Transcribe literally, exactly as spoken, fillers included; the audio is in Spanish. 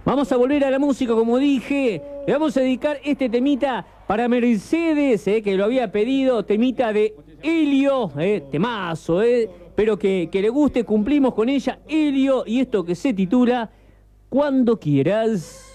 Vamos a volver a la música, como dije. Le vamos a dedicar este temita para Mercedes, eh, que lo había pedido. Temita de Elio, eh, temazo, eh, pero que, que le guste. Cumplimos con ella, Elio, y esto que se titula Cuando quieras.